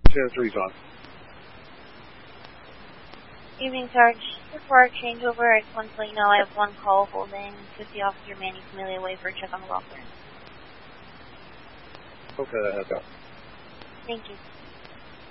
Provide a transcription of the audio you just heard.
Channel 3's on. Evening, Sarge. Before our changeover, I just want to let you know I have one call holding 50 Officer Manny Familia Way for a check on the welfare. Okay, that has that. Thank you.